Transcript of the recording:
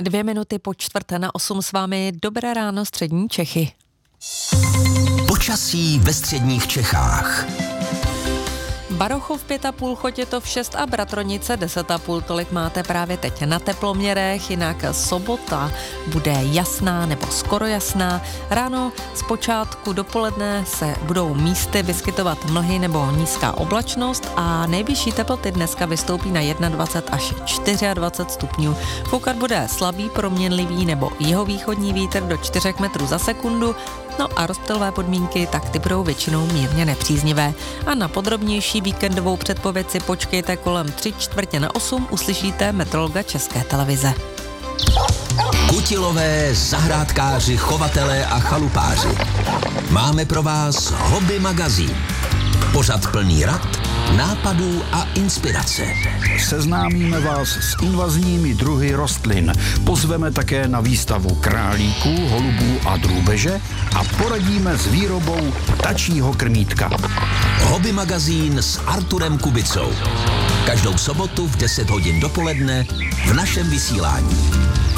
2 minuty po 7:45 s vámi dobré ráno střední Čechy. Počasí ve středních Čechách. Barochov 5,5, Chotětov 6 a Bratronice 10,5, tolik máte právě teď na teploměrech, jinak sobota bude jasná nebo skoro jasná. Ráno zpočátku dopoledne se budou místy vyskytovat mlhy nebo nízká oblačnost a nejvyšší teploty dneska vystoupí na 21 až 24 stupňů. Foukat bude slabý, proměnlivý nebo jihovýchodní vítr do 4 metrů za sekundu. No a rozptylové podmínky, tak ty budou většinou mírně nepříznivé. A na podrobnější víkendovou předpověď si počkejte kolem 7:45 uslyšíte meteorologa České televize. Kutilové, zahrádkáři, chovatelé a chalupáři. Máme pro vás Hobby magazín. Pořad plný rad, nápadů a inspirace. Seznámíme vás s invazními druhy rostlin. Pozveme také na výstavu králíků, holubů a drůbeže a poradíme s výrobou ptačího krmítka. Hobby magazín s Arturem Kubicou. Každou sobotu v 10 hodin dopoledne v našem vysílání.